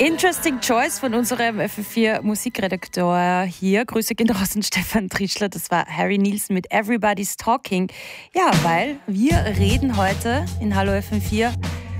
Interesting Choice von unserem FM4 Musikredakteur hier. Grüße gehen raus an Stefan Trischler. Das war Harry Nilsson mit Everybody's Talking. Ja, weil wir reden heute in Hallo FM4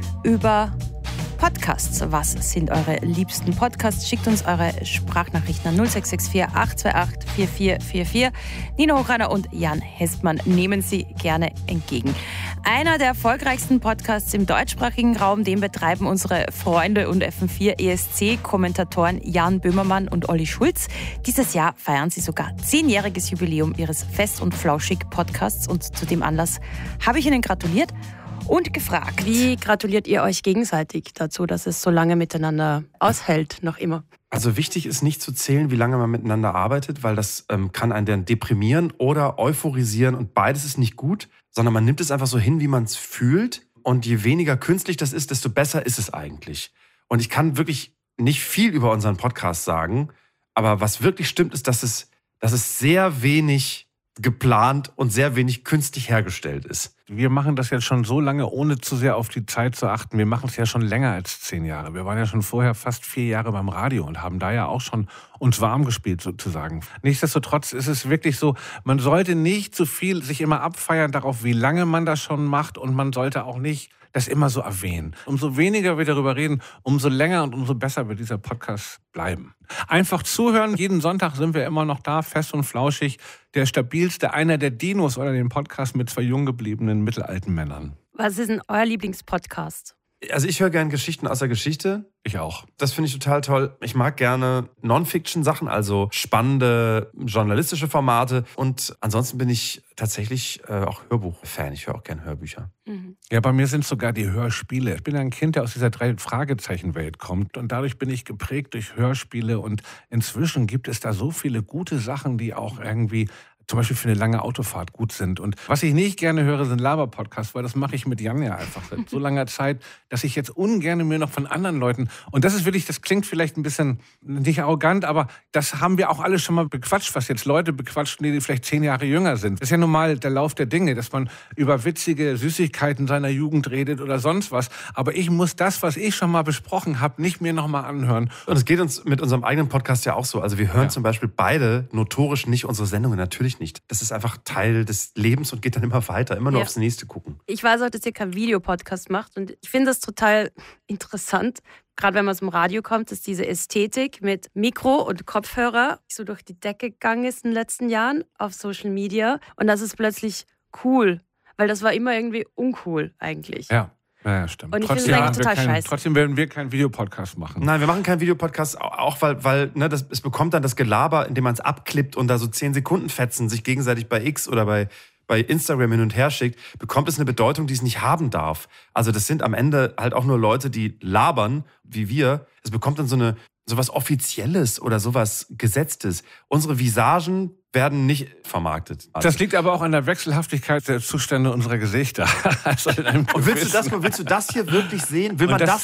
über Podcasts. Was sind eure liebsten Podcasts? Schickt uns eure Sprachnachrichten an 0664 828 4444. Nino Hochreiner und Jan Hestmann nehmen sie gerne entgegen. Einer der erfolgreichsten Podcasts im deutschsprachigen Raum, den betreiben unsere Freunde und FM4 ESC-Kommentatoren Jan Böhmermann und Olli Schulz. Dieses Jahr feiern sie sogar 10-jähriges Jubiläum ihres Fest und Flauschig-Podcasts und zu dem Anlass habe ich ihnen gratuliert und gefragt. Wie gratuliert ihr euch gegenseitig dazu, dass es so lange miteinander aushält, noch immer? Also wichtig ist nicht zu zählen, wie lange man miteinander arbeitet, weil das kann einen dann deprimieren oder euphorisieren und beides ist nicht gut, sondern man nimmt es einfach so hin, wie man es fühlt und je weniger künstlich das ist, desto besser ist es eigentlich. Und ich kann wirklich nicht viel über unseren Podcast sagen, aber was wirklich stimmt, ist, dass es sehr wenig geplant und sehr wenig künstlich hergestellt ist. Wir machen das jetzt schon so lange, ohne zu sehr auf die Zeit zu achten. Wir machen es ja schon länger als 10 Jahre. Wir waren ja schon vorher fast 4 Jahre beim Radio und haben da ja auch schon uns warm gespielt sozusagen. Nichtsdestotrotz ist es wirklich so, man sollte nicht zu viel sich immer abfeiern darauf, wie lange man das schon macht und man sollte auch nicht das immer so erwähnen. Umso weniger wir darüber reden, umso länger und umso besser wird dieser Podcast bleiben. Einfach zuhören. Jeden Sonntag sind wir immer noch da, fest und flauschig. Der stabilste, einer der Dinos oder den Podcast mit 2 jung gebliebenen mittelalten Männern. Was ist denn euer Lieblingspodcast? Also ich höre gerne Geschichten aus der Geschichte. Ich auch. Das finde ich total toll. Ich mag gerne Non-Fiction-Sachen, also spannende journalistische Formate. Und ansonsten bin ich tatsächlich auch Hörbuch-Fan. Ich höre auch gerne Hörbücher. Mhm. Ja, bei mir sind es sogar die Hörspiele. Ich bin ein Kind, der aus dieser 3-Fragezeichen-Welt kommt. Und dadurch bin ich geprägt durch Hörspiele. Und inzwischen gibt es da so viele gute Sachen, die auch irgendwie zum Beispiel für eine lange Autofahrt gut sind. Und was ich nicht gerne höre, sind Laber-Podcasts, weil das mache ich mit Jan ja einfach seit so langer Zeit, dass ich jetzt ungern mir noch von anderen Leuten, und das ist wirklich, das klingt vielleicht ein bisschen nicht arrogant, aber das haben wir auch alle schon mal bequatscht, was jetzt Leute bequatschen, die vielleicht 10 Jahre jünger sind. Das ist ja nun mal der Lauf der Dinge, dass man über witzige Süßigkeiten seiner Jugend redet oder sonst was. Aber ich muss das, was ich schon mal besprochen habe, nicht mir noch mal anhören. Und es geht uns mit unserem eigenen Podcast ja auch so. Also wir hören zum Beispiel beide notorisch nicht unsere Sendungen, natürlich nicht. Das ist einfach Teil des Lebens und geht dann immer weiter, immer nur aufs nächste gucken. Ich weiß auch, dass ihr keinen Videopodcast macht und ich finde das total interessant, gerade wenn man aus dem Radio kommt, dass diese Ästhetik mit Mikro und Kopfhörer so durch die Decke gegangen ist in den letzten Jahren auf Social Media und das ist plötzlich cool, weil das war immer irgendwie uncool eigentlich. Ja, stimmt. Und ich finde das eigentlich total scheiße. Trotzdem werden wir keinen Videopodcast machen. Nein, wir machen keinen Videopodcast, auch weil es bekommt dann das Gelaber, indem man es abklippt und da so 10 Sekunden Fetzen sich gegenseitig bei X oder bei Instagram hin und her schickt, bekommt es eine Bedeutung, die es nicht haben darf. Also das sind am Ende halt auch nur Leute, die labern, wie wir. Es bekommt dann sowas Offizielles oder sowas Gesetztes. Unsere Visagen werden nicht vermarktet. Das liegt aber auch an der Wechselhaftigkeit der Zustände unserer Gesichter. Also und willst du das hier wirklich sehen? Will man das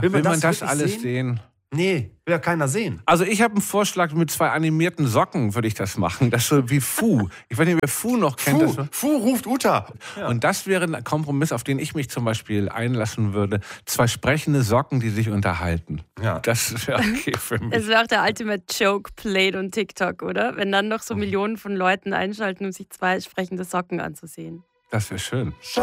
alles sehen? Nee, will ja keiner sehen. Also ich habe einen Vorschlag, mit 2 animierten Socken würde ich das machen. Das ist so wie Fu. Ich weiß nicht, wer Fu noch kennt. Fu ruft Uta. Ja. Und das wäre ein Kompromiss, auf den ich mich zum Beispiel einlassen würde. 2 sprechende Socken, die sich unterhalten. Ja. Das wäre okay für mich. Das wäre auch der Ultimate Joke played on TikTok, oder? Wenn dann noch so Millionen von Leuten einschalten, um sich 2 sprechende Socken anzusehen. Das wäre schön.